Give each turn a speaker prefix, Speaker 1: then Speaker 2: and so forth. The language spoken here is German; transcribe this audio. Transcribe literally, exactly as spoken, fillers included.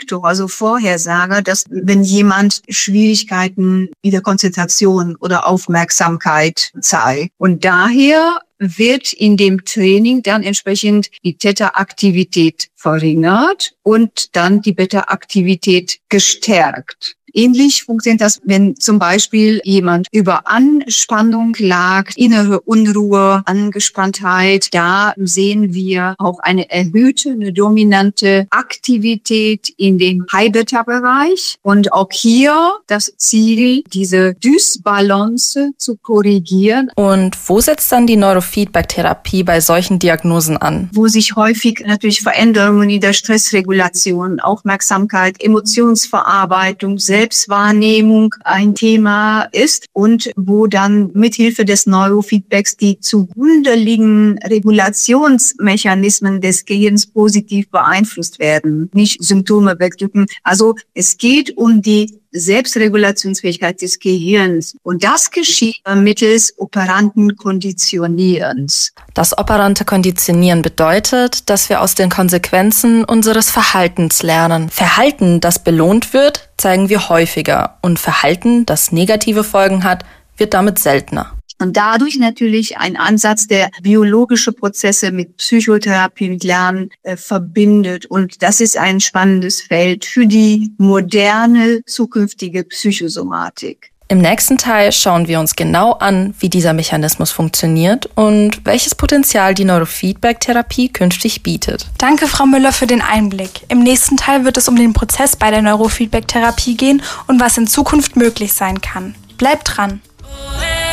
Speaker 1: Prädiktor, also Vorhersager, dass wenn jemand Schwierigkeiten mit der Konzentration oder Aufmerksamkeit zeigt. Und daher wird in dem Training dann entsprechend die Theta-Aktivität verringert und dann die Beta-Aktivität gestärkt. Ähnlich funktioniert das, wenn zum Beispiel jemand über Anspannung klagt, innere Unruhe, Angespanntheit. Da sehen wir auch eine erhöhte, eine dominante Aktivität in dem High-Beta-Bereich. Und auch hier das Ziel, diese Dysbalance zu korrigieren.
Speaker 2: Und wo setzt dann die Neurofeedback-Therapie bei solchen Diagnosen an?
Speaker 1: Wo sich häufig natürlich Veränderungen in der Stressregulation, Aufmerksamkeit, Emotionsverarbeitung, Selbstwahrnehmung ein Thema ist und wo dann mithilfe des Neurofeedbacks die zugrunde liegenden Regulationsmechanismen des Gehirns positiv beeinflusst werden, nicht Symptome wegdrücken. Also es geht um die Selbstregulationsfähigkeit des Gehirns. Und das geschieht mittels operanten Konditionierens.
Speaker 2: Das operante Konditionieren bedeutet, dass wir aus den Konsequenzen unseres Verhaltens lernen. Verhalten, das belohnt wird, zeigen wir häufiger. Und Verhalten, das negative Folgen hat, wird damit seltener.
Speaker 1: Und dadurch natürlich ein Ansatz, der biologische Prozesse mit Psychotherapie, mit Lernen äh, verbindet. Und das ist ein spannendes Feld für die moderne, zukünftige Psychosomatik.
Speaker 2: Im nächsten Teil schauen wir uns genau an, wie dieser Mechanismus funktioniert und welches Potenzial die Neurofeedback-Therapie künftig bietet.
Speaker 3: Danke, Frau Müller, für den Einblick. Im nächsten Teil wird es um den Prozess bei der Neurofeedback-Therapie gehen und was in Zukunft möglich sein kann. Bleibt dran!